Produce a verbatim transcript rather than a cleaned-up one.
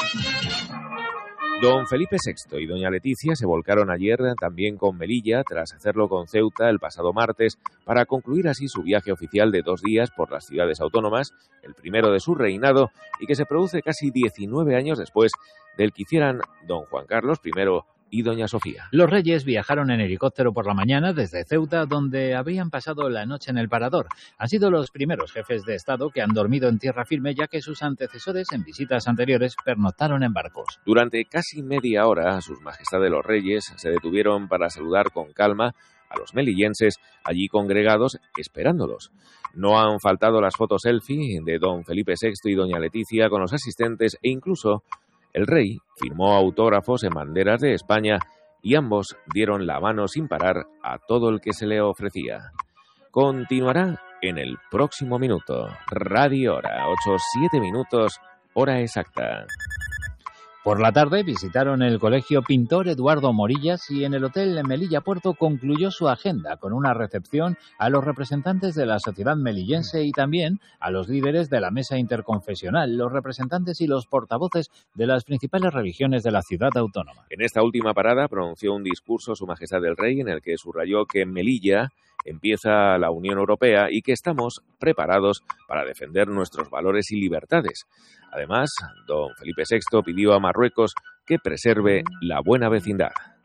Don Felipe sexto y doña Leticia se volcaron ayer también con Melilla, tras hacerlo con Ceuta el pasado martes, para concluir así su viaje oficial de dos días por las ciudades autónomas, el primero de su reinado, y que se produce casi diecinueve años después del que hicieran don Juan Carlos primero y doña Sofía. Los reyes viajaron en helicóptero por la mañana desde Ceuta, donde habían pasado la noche en el Parador. Han sido los primeros jefes de Estado que han dormido en tierra firme, ya que sus antecesores en visitas anteriores pernoctaron en barcos. Durante casi media hora, sus majestades los reyes se detuvieron para saludar con calma a los melillenses allí congregados esperándolos. No han faltado las fotos selfie de don Felipe sexto y doña Leticia con los asistentes, e incluso el rey firmó autógrafos en banderas de España y ambos dieron la mano sin parar a todo el que se le ofrecía. Continuará en el próximo minuto. Radio Hora, ocho siete minutos, hora exacta. Por la tarde visitaron el Colegio Pintor Eduardo Morillas y en el Hotel Melilla Puerto concluyó su agenda con una recepción a los representantes de la sociedad melillense y también a los líderes de la mesa interconfesional, los representantes y los portavoces de las principales religiones de la ciudad autónoma. En esta última parada pronunció un discurso Su Majestad el Rey en el que subrayó que en Melilla empieza la Unión Europea y que estamos preparados para defender nuestros valores y libertades. Además, don Felipe sexto pidió a Marruecos que preserve la buena vecindad.